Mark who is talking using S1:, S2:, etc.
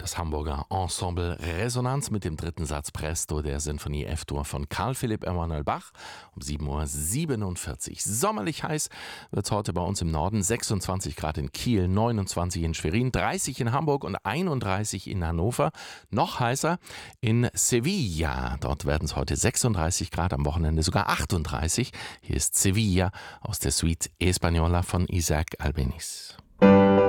S1: das Hamburger Ensemble Resonanz mit dem dritten Satz Presto der Sinfonie F-Dur von Carl Philipp Emanuel Bach um 7:47 Uhr. Sommerlich heiß wird es heute bei uns im Norden. 26 Grad in Kiel, 29 in Schwerin, 30 in Hamburg und 31 in Hannover. Noch heißer in Sevilla. Dort werden es heute 36 Grad, am Wochenende sogar 38. Hier ist Sevilla aus der Suite Española von Isaac Albéniz.